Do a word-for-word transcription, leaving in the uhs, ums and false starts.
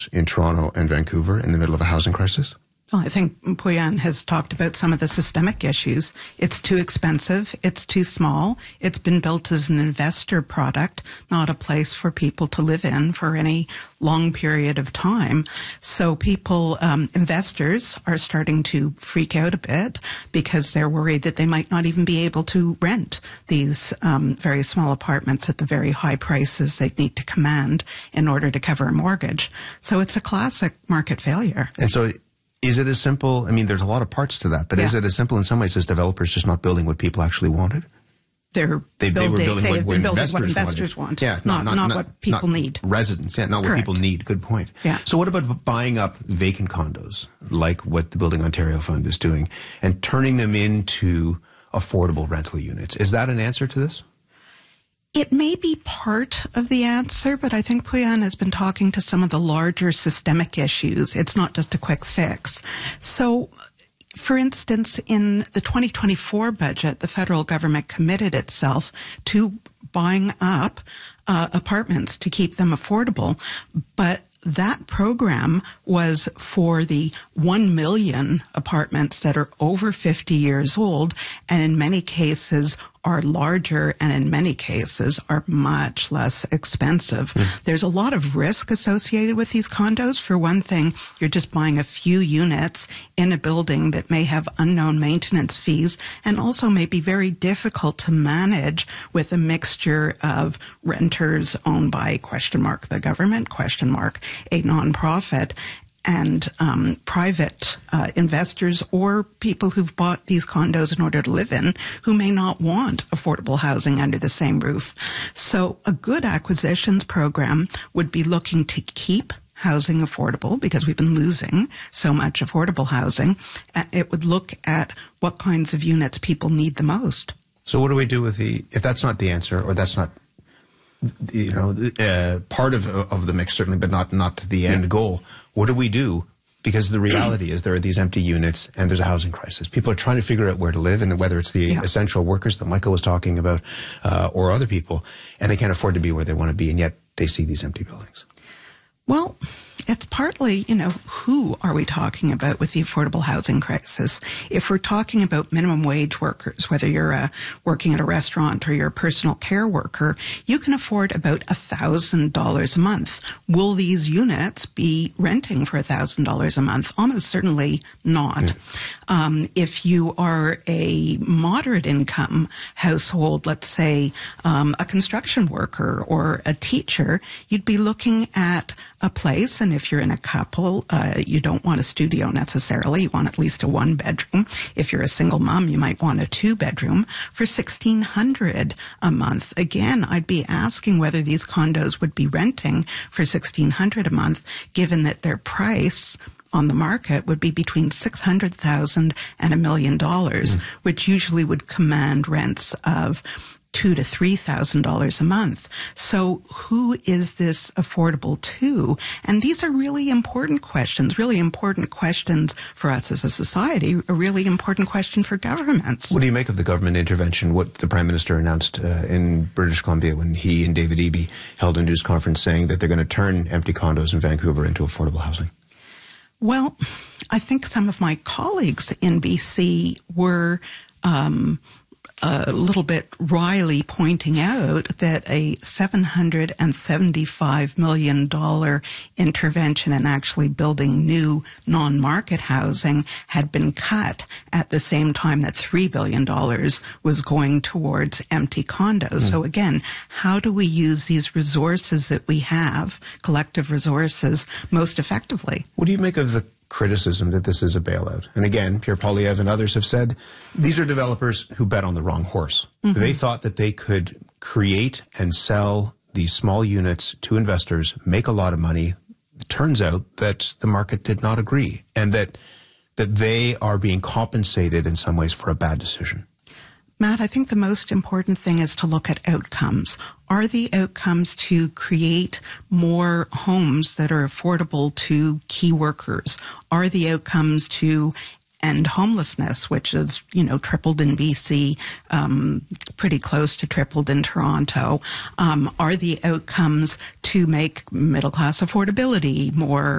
in Toronto and Vancouver in the middle of a housing crisis? Well, I think Pooyan has talked about some of the systemic issues. It's too expensive. It's too small. It's been built as an investor product, not a place for people to live in for any long period of time. So people, um, investors are starting to freak out a bit because they're worried that they might not even be able to rent these um, very small apartments at the very high prices they need to command in order to cover a mortgage. So it's a classic market failure. And so is it as simple? I mean, there's a lot of parts to that, but yeah. Is it as simple in some ways as developers just not building what people actually wanted? They're they, building, they were building, they what, have what, been building investors what investors wanted. want, Yeah, not, not, not, not what people not need. Residents, yeah, not Correct. what people need. Good point. Yeah. So what about buying up vacant condos, like what the Building Ontario Fund is doing, and turning them into affordable rental units? Is that an answer to this? It may be part of the answer, but I think Pooyan has been talking to some of the larger systemic issues. It's not just a quick fix. So, for instance, in the twenty twenty-four budget, the federal government committed itself to buying up uh, apartments to keep them affordable, but that program was for the one million apartments that are over fifty years old, and in many cases are larger, and in many cases are much less expensive. Mm. There's a lot of risk associated with these condos. For one thing, you're just buying a few units in a building that may have unknown maintenance fees and also may be very difficult to manage with a mixture of renters owned by question mark the government, question mark a nonprofit, and um, private uh, investors or people who've bought these condos in order to live in who may not want affordable housing under the same roof. So a good acquisitions program would be looking to keep housing affordable because we've been losing so much affordable housing. It would look at what kinds of units people need the most. So what do we do with the, if that's not the answer, or that's not, you know, uh, part of of the mix certainly, but not not to the end yeah. goal. What do we do? Because the reality is there are these empty units and there's a housing crisis. People are trying to figure out where to live, and whether it's the yeah. essential workers that Michael was talking about, uh, or other people, and they can't afford to be where they want to be, and yet they see these empty buildings. Well, it's partly, you know, who are we talking about with the affordable housing crisis? If we're talking about minimum wage workers, whether you're uh, working at a restaurant or you're a personal care worker, you can afford about one thousand dollars a month. Will these units be renting for one thousand dollars a month? Almost certainly not. Mm. Um, if you are a moderate income household, let's say um, a construction worker or a teacher, you'd be looking at a place, and if you're in a couple, uh, you don't want a studio necessarily. You want at least a one bedroom. If you're a single mom, you might want a two bedroom for sixteen hundred dollars a month. Again, I'd be asking whether these condos would be renting for sixteen hundred dollars a month, given that their price on the market would be between six hundred thousand dollars and a million dollars, mm. which usually would command rents of two to three thousand dollars a month. So who is this affordable to? And these are really important questions, really important questions for us as a society, a really important question for governments. What do you make of the government intervention, what the Prime Minister announced uh, in British Columbia when he and David Eby held a news conference saying that they're going to turn empty condos in Vancouver into affordable housing? Well, I think some of my colleagues in B C were um, a little bit wryly pointing out that a seven hundred seventy-five million dollars intervention in actually building new non-market housing had been cut at the same time that three billion dollars was going towards empty condos. Mm. So again, how do we use these resources that we have, collective resources, most effectively? What do you make of the criticism that this is a bailout? And again, Pierre Poilievre and others have said these are developers who bet on the wrong horse. Mm-hmm. They thought that they could create and sell these small units to investors, make a lot of money. It turns out that the market did not agree, and that that they are being compensated in some ways for a bad decision. Matt, I think the most important thing is to look at outcomes. Are the outcomes to create more homes that are affordable to key workers? Are the outcomes to end homelessness, which is, you know, tripled in B C, um, pretty close to tripled in Toronto? Um, are the outcomes to make middle-class affordability more